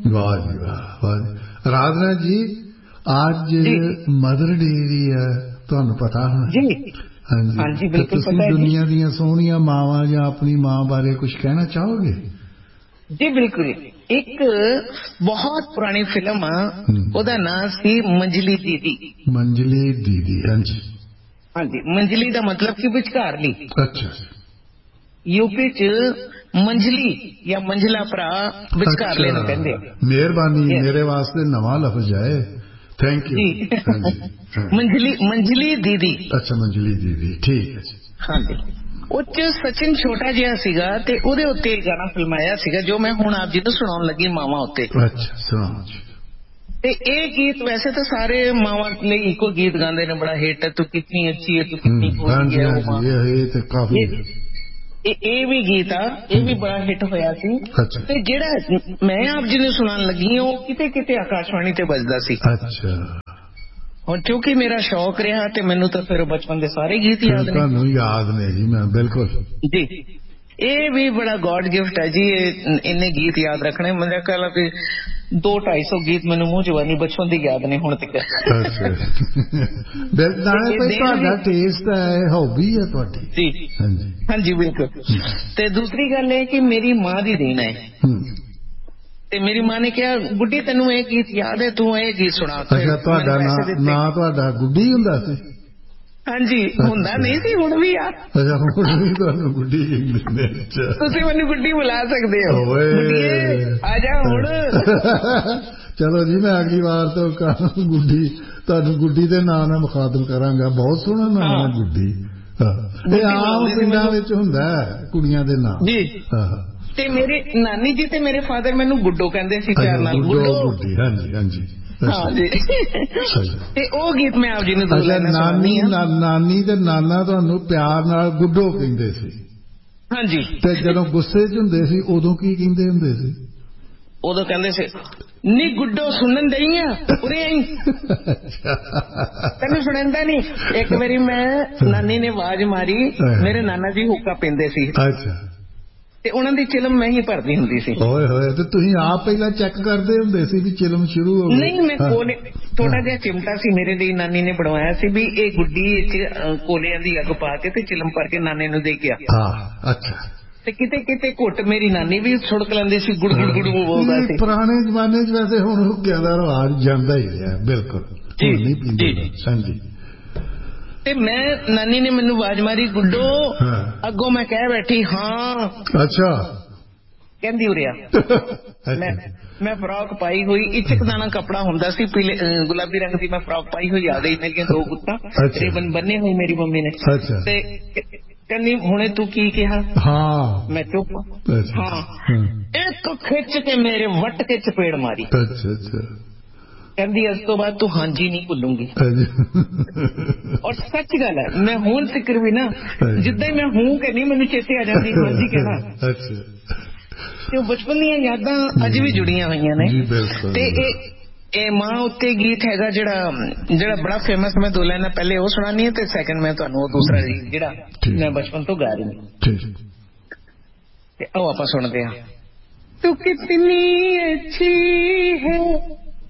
वाह जी वाह। राधना जी आज मदर डे भी है, तुहानू पता है जी? हाँ जी, हाँ जी बिल्कुल पता है दुनिया दियां सोहनियां मावां या अपनी मां बारे कुछ कहना चाहोगे? जी बिल्कुल। एक बहुत पुरानी फिल्म ओदा नाम सी मंजली दीदी। मंजली दीदी, हाँ जी। हाँ जी, मंजली का मतलब की विचकारली। अच्छा। यूपी च मंजली या मंजला भरा विचकारले नूं कहंदे आ। मेहरबानी, मेरे वास्ते नवा लफ्ज है, थैंक यू जी। हाँ जी। मंजली दीदी। अच्छा मंजली दीदी, ठीक है जी। हाँ जी। उच सचिन छोटा जिहा सीगा ते उहदे उत्ते गाना फिल्माया सीगा जो मैं हुण आप जी नूं सुणाउण लगी मावां उत्ते। अच्छा सुणाओ जी। ते ये गीत वैसे तो सारे मावां लई इको गीत गांदे ने, बड़ा हिट है, तू कितनी अच्छी है, तू कितनी भोली है, वो मां। ये ते काफी ये भी गीत आ, ये भी बड़ा हिट होया सी। अच्छा। ते जेड़ा मैं आप जी नूं सुणाउण लगी ओ किते किते आकाशवाणी ते बजदा सी। अच्छा। और क्योंकि मेरा शौक रहा ते मैनू तो फिर बचपन के सारे गीत याद ने। याद ने जी, मैं बिल्कुल जी। ये भी बड़ा गॉड गिफ्ट है जी, इन्ने गीत याद रखने। मेरा ख्याल है कि 200-250 गीत मैनू मुंह जवानी बचपन दी याद ने हुण तक। अच्छा। टेस्ट है, हॉबी है तुहाडी। जी हाँ जी, हाँ जी बिल्कुल। ते दूसरी गल है कि मेरी मां दी देन है। ते मेरी मां ने कहा गुड्डी तेनू ये गीत याद है, तू ये गीत सुना। अच्छा तुहाडा नां तुहाडा गुड्डी हुंदा सी? हाँ जी हुंदा नहीं सी, हुण भी आ। अच्छा हुण भी तुहानू गुड्डी कहंदे ने? अच्छा तुसीं मैनू गुड्डी बुला सकदे हो। गुड्डीए आ जा हुण। चलो जी, मैं अगली बार तो गुड्डी तुहानू गुड्डी दे नाम नाल मुखातब करांगा। बहुत सोहना नाम है गुड्डी। आम पिंडां विच हुंदा कुड़ियां दे नाम जी। ते मेरे नानी जी ते मेरे फादर मैनू गुड्डो कहंदे सी प्यार नाल। गुड्डी, हाँ जी हाँ जी। हाँ जी। ते ओ गीत मैं आप जी नूं दो लाइनां सुणानी आ। नानी ते नाना तुहानू प्यार नाल गुड्डो कहंदे सी? हाँ जी। ते जदों गुस्से च हुंदे सी उदों की कहंदे हुंदे सी? उदों कहंदे सी नी गुड्डो सुनन दई आ उरे आई। तेनू सुणंदा नहीं। एक बारी मैं नानी ने आवाज मारी, मेरे नाना जी हुक्का पींदे सी। अच्छा। ते उन्हां दी चिलम मैं ही भरदी हुंदी सी। ओए होए, ते तुसीं आप पहला चेक करदे हुंदे सी भी चिलम शुरू हो गई? नहीं, मैं कोले थोड़ा जिहा चिमटा सी मेरे लिए नानी ने बनवाया सी भी ये गुड्डी च कोलियां दी अग पा के ते चिलम भर के नाने नूं दे के आ। हां अच्छा। ते किते किते घुट मेरी नानी भी छुड़क लैंदी सी, गुड़ गुड़ गुड़ बोलदा सी। पुराने जमाने च वैसे हुण हुक्के दा रिवाज जांदा ही है बिल्कुल। जी नहीं पींदे हाँ जी। ते मैं नानी ने मैनू आवाज मारी गुड्डो, अगों मैं कह बैठी हाँ। अच्छा। कहंदी उरिया। मैं फ्रॉक पाई हुई, इचकदाना कपड़ा हुंदा सी, पीले गुलाबी रंग दी मैं फ्रॉक पाई हुई, याद आई मेरियां 2 गुत्तां रिबन बन्ने हुए मेरी मम्मी ने। ते कहंदी हुणे तू की कहा? हाँ। मैं चुप। हाँ। एक खिच के मेरे वट के चपेड़ मारी। अच्छा अच्छा। कहंदी इस तो बाद तू हाँ जी नहीं भुलूंगी। और सच गल है, मैं हुण तिकर भी ना जिद्दां ही मैं हूं कहनी मैनू चेते आ जांदी हाँ जी कहना। अच्छा। ते बचपन दी यादां अज भी जुड़ियां होईयां ने। ते ए मां उत्ते गीत हैगा जेड़ा बड़ा फेमस, मैं 2 लाइनां पहले वो सुनानी है ते सेकंड मैं तुहानू वो दूसरा जेड़ा मैं बचपन तो गा रही हूं। ते आओ आपां सुणदे हां। तू कितनी अच्छी है